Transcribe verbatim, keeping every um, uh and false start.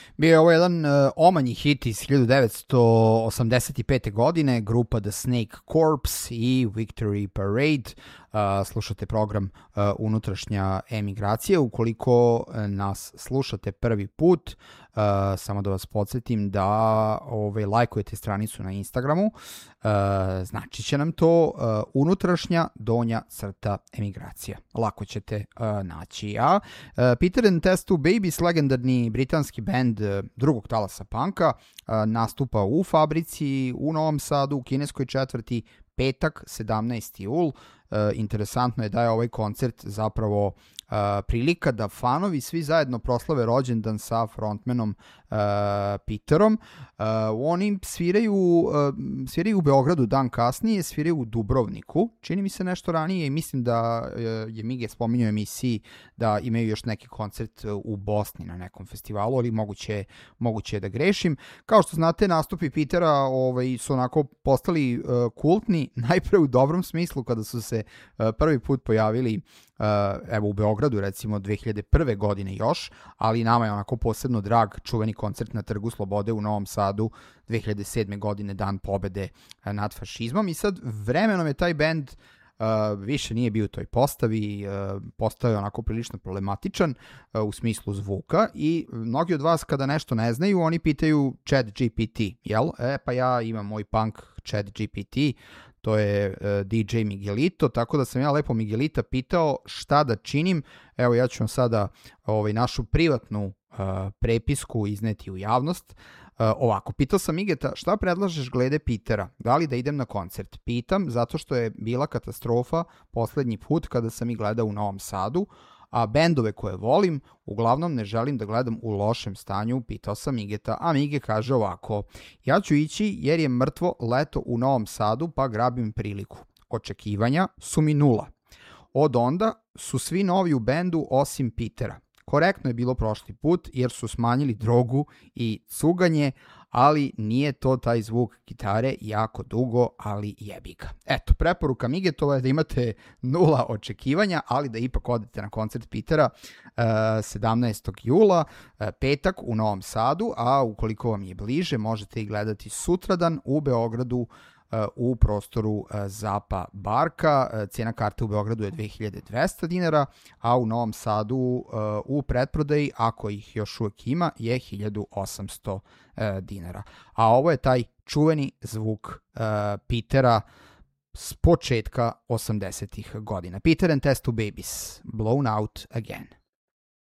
Bio je ovo jedan uh, omanji hit iz hiljadu devetsto osamdeset pete. godine, grupa The Snake Corps i Victory Parade. Uh, slušate program uh, Unutrašnja emigracija. Ukoliko uh, nas slušate prvi put, uh, samo da vas podsjetim da ove, lajkujete stranicu na Instagramu. Uh, znači će nam to uh, Unutrašnja donja crta emigracija. Lako ćete uh, naći. A uh, Peter and Test Tube Babies, legendarni britanski band uh, drugog talasa punka, uh, nastupa u Fabrici u Novom Sadu, u kineskoj četvrti, petak, sedamnaesti jul. Uh, interesantno je da je ovaj koncert zapravo uh, prilika da fanovi svi zajedno proslave rođendan sa frontmanom uh, Peterom. Uh, oni sviraju, uh, sviraju u Beogradu dan kasnije, sviraju u Dubrovniku, čini mi se nešto ranije, i mislim da uh, je Mige spominjao emisiji da imaju još neki koncert u Bosni na nekom festivalu, ali moguće, moguće je da grešim. Kao što znate, nastupi Petera ovaj, su onako postali uh, kultni, najpre u dobrom smislu kada su se uh, prvi put pojavili uh, evo u Beogradu recimo dve hiljade prve. godine još, ali nama je onako posebno drag čuveni koncert na Trgu Slobode u Novom Sadu dve hiljade sedme. godine, dan pobede uh, nad fašizmom, i sad vremenom je taj bend Uh, više nije bio u toj postavi, uh, postao je onako prilično problematičan uh, u smislu zvuka, i mnogi od vas kada nešto ne znaju, oni pitaju ChatGPT, jel? E, pa ja imam moj punk ChatGPT, to je uh, D J Miguelito, tako da sam ja lepo Miguelita pitao šta da činim. Evo, ja ću vam sada ovaj, našu privatnu uh, prepisku izneti u javnost. Uh, ovako, pitao sam Migeta šta predlažeš glede Petera, da li da idem na koncert. Pitam zato što je bila katastrofa poslednji put kada sam ih gledao u Novom Sadu, a bendove koje volim uglavnom ne želim da gledam u lošem stanju. Pitao sam Migeta, a Mige kaže ovako: ja ću ići jer je mrtvo leto u Novom Sadu, pa grabim priliku. Očekivanja su mi nula. Od onda su svi novi u bendu osim Petera. Korektno je bilo prošli put jer su smanjili drogu i cuganje, ali nije to taj zvuk gitare jako dugo, ali jebi ga. Eto, preporuka Migetova je da imate nula očekivanja, ali da ipak odete na koncert Petera uh, sedamnaestog jula, uh, petak u Novom Sadu, a ukoliko vam je bliže možete i gledati sutradan u Beogradu u prostoru Zapa Barka. Cijena karte u Beogradu je dve hiljade dvesta dinara, a u Novom Sadu u pretprodaji, ako ih još uvijek ima, je hiljadu osamsto dinara. A ovo je taj čuveni zvuk Petera s početka osamdesetih godina. Peter and Test Tube Babies, Blown Out Again.